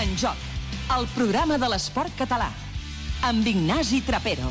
En Joc, el programa de l'esport català, amb Ignasi Trapero.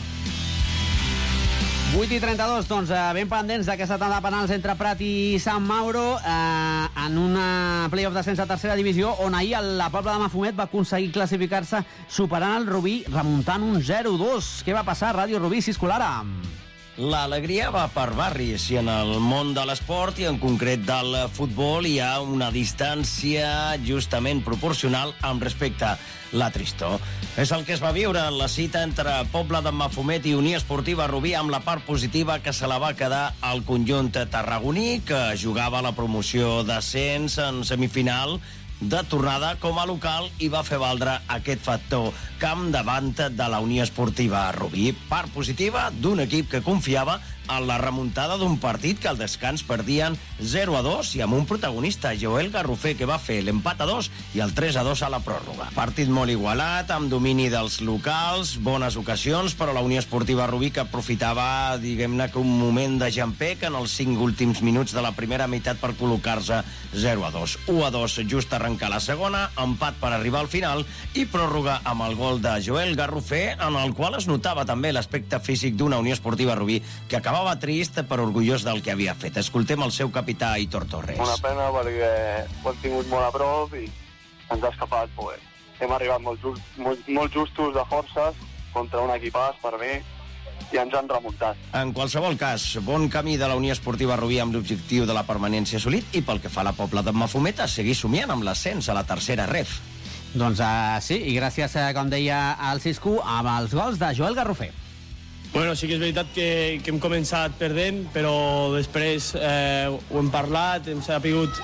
8:32, doncs ben pendents d'aquesta tanda de penals entre Prat i Sant Mauro en una play-off d'ascens a tercera divisió, on ahir la Pobla de Mafumet va aconseguir classificar-se superant el Rubí, remuntant un 0-2. Què va passar, Ràdio Rubí, Siscolara? L'alegria va per barris i en el món de l'esport i en concret del futbol hi ha una distància justament proporcional amb respecte a la tristor. És el que es va viure en la cita entre Pobla de Mafumet i Unió Esportiva Rubí, amb la part positiva que se la va quedar al conjunt tarragoní, que jugava la promoció d'ascens en semifinal de tornada com a local i va fer valdre aquest factor camp davant de la Unió Esportiva Rubí. Part positiva d'un equip que confiava en la remuntada d'un partit que al descans perdien 0-2 i amb un protagonista, Joel Garrofer, que va fer l'empat a 2 i el 3-2 a la pròrroga. Partit molt igualat, amb domini dels locals, bones ocasions, però la Unió Esportiva Rubí que aprofitava, diguem-ne, que un moment de jampec en els 5 últims minuts de la primera meitat per col·locar-se 0-2. 1-2 just arrencar la segona, empat per arribar al final i pròrroga amb el gol de Joel Garrofer, en el qual es notava també l'aspecte físic d'una Unió Esportiva Rubí que acabava trist però orgullós del que havia fet. Escoltem el seu capità Aitor Torres. Una pena perquè ho hem tingut molt a prop i ens ha escapat. Pues, hem arribat molt justos de forces contra un equipàs per mi i ens han remuntat. En qualsevol cas, bon camí de la Unió Esportiva Rubí amb l'objectiu de la permanència assolit i pel que fa a la Pobla de Mafumet a seguir somiant amb l'ascens a la tercera ref. Doncs sí, i gràcies, com deia el Cisco, amb els gols de Joel Garrofer. Bueno, sí que és veritat que hem començat perdent, però després ho hem parlat, hem sabut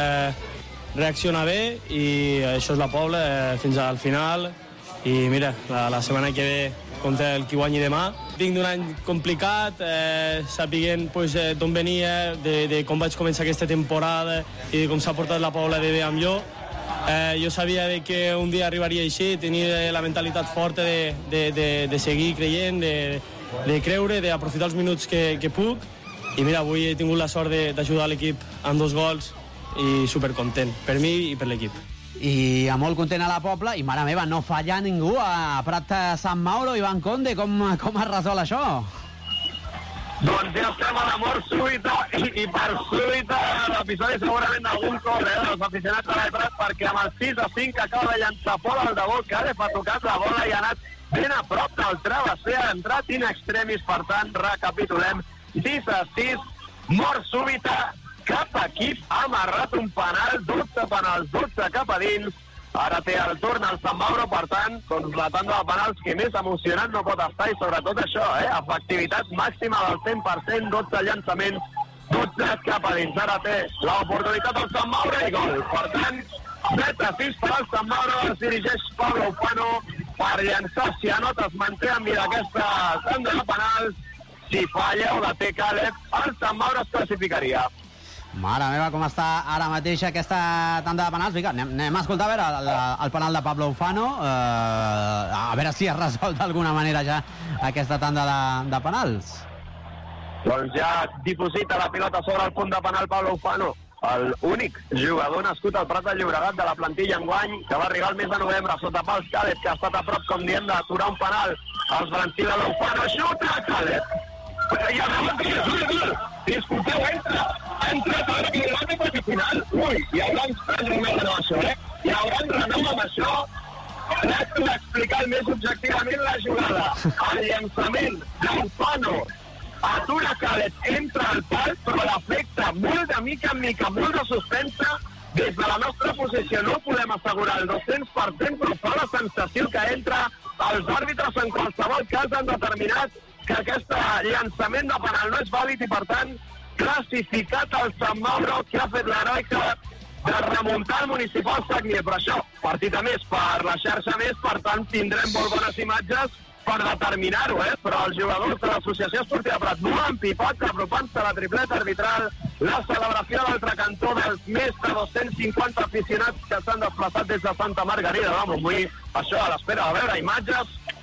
reaccionar bé i això és la Pobla fins al final. I mira, la setmana que ve contra el qui guanyi demà. Vinc d'un any complicat, sapiguent d'on venia, de com vaig començar aquesta temporada i de com s'ha portat la Pobla de bé amb jo. Jo sabia que un dia arribaria així, tenia la mentalitat forta de seguir creient, de creure, d'aprofitar els minuts que puc. I mira, avui he tingut la sort d'ajudar l'equip amb 2 gols i supercontent, per mi i per l'equip. I molt content a la Pobla, i mare meva, no falla ningú a Prat Sant Mauro. Ivan Conde, com es resol això? Doncs ja estem a la mort súbita i per súbita l'episodi segurament d'algun cor dels aficionats de l'Eprat, perquè amb el 6-5 acaba de llançar Pol Aldabó, que ara ha tocat la bola i ha anat ben a prop del travesser, ha entrat in extremis. Per tant, recapitulem, 6-6, mort súbita, cap equip ha amarrat un penal, 12 penals, 12 cap a dins. Ara té el torn al Sant Mauro, per tant, doncs la tanda de penals que més emocionant no pot estar, i sobretot això, efectivitat màxima del 100%, 12 llançaments, 12 cap a dins. Ara té l'oportunitat del Sant Mauro i gol. Per tant, 7-6 per al Sant Mauro, es dirigeix Pablo Ufano per llançar, si anota es manté en vida aquesta tanda de penals. Si falla o la té Caleb, el Sant Mauro es classificaria. Mare meva, com està ara mateix aquesta tanda de penals. Vinga, anem a escoltar a veure el penal de Pablo Ufano, a veure si es resol d'alguna manera ja aquesta tanda de penals. Doncs ja diposita la pilota sobre el punt de penal Pablo Ufano, l'únic jugador nascut al Prat de Llobregat de la plantilla enguany, que va arribar el mes de novembre sota pals Caleb, que ha estat a prop, com diem, d'aturar un penal als Brancila d'Ufano. Xuta Caleb! Ja disculpeu, ha entrat ara que no té per final. Ui, hi haurà un renou amb això, hi haurà un renou amb això. Tracto d'explicar més objectivament la jugada. El llançament d'Ufano atura Caleb, entra al pal, però l'afecta molt de mica en mica, molt de suspensa. Des de la nostra posició no podem assegurar el 200%, però fa la sensació que entra. Els àrbitres en qualsevol cas han determinat que aquest llançament de penal no és vàlid i, per tant, classificat el Sant Mauro, que ha fet l'heroica de remuntar el Municipal Sagnier. Però això, partit a més per la xarxa més, per tant, tindrem molt bones imatges per determinar-ho, però els jugadors de l'Associació Esportiva Prat no han pipat, apropant-se a la tripleta arbitral, la celebració a l'altre cantó dels més de 250 aficionats que s'han desplaçat des de Santa Margarida. Vamos, vull això a l'espera de veure imatges. Gol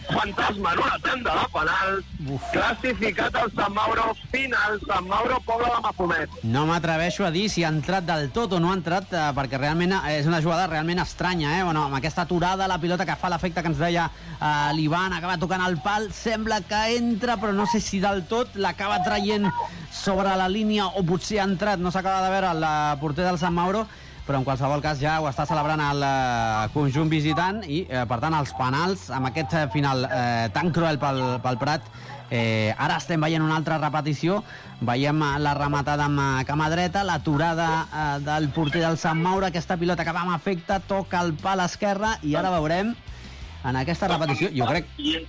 fantasma en una tenda de penals, classificat al Sant Mauro, final, Sant Mauro, Pobla de Mafumet. No m'atreveixo a dir si ha entrat del tot o no ha entrat, perquè realment és una jugada realment estranya, Bueno, amb aquesta aturada, la pilota que fa l'efecte que ens deia l'Ivan, acaba tocant el pal, sembla que entra, però no sé si del tot l'acaba traient sobre la línia o potser ha entrat, no s'acaba de veure el porter del Sant Mauro, però en qualsevol cas ja ho està celebrant el conjunt visitant i, per tant, els penals amb aquest final tan cruel pel Prat. Ara estem veient una altra repetició, veiem la rematada amb cama dreta, l'aturada del porter del Sant Mauro, aquesta pilota que va amb efecte, toca el pal esquerre i ara veurem en aquesta repetició, jo crec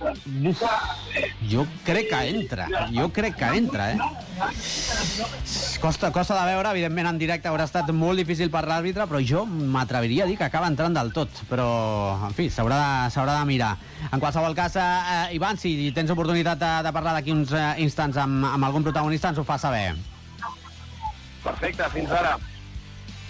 que entra, Costa de veure, evidentment en directe haurà estat molt difícil per l'àrbitre, però jo m'atreviria a dir que acaba entrant del tot, però, en fi, s'haurà de mirar. En qualsevol cas, Ivan, si tens oportunitat de parlar d'aquí uns instants amb algun protagonista, ens ho fa saber. Perfecte, fins ara.